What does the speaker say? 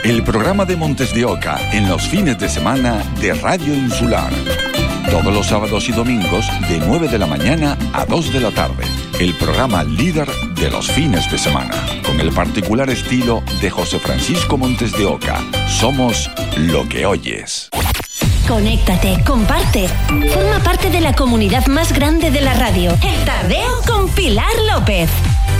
el programa de Montes de Oca en los fines de semana de Radio Insular. Todos los sábados y domingos de 9 de la mañana a 2 de la tarde. El programa líder de los fines de semana. Con el particular estilo de José Francisco Montes de Oca. Somos lo que oyes. Conéctate, comparte. Forma parte de la comunidad más grande de la radio. El Tardeo con Pilar López.